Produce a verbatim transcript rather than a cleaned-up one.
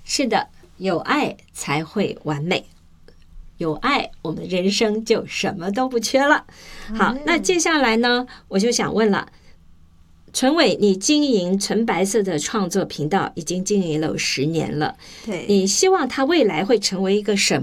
是的，有爱才会完美，有爱我们人生就什么都不缺了。好，那接下来呢，我就想问了，纯伟，你经营纯白色的创作频道已经经营了有十年了， 对， 你希望它未来会成为一个什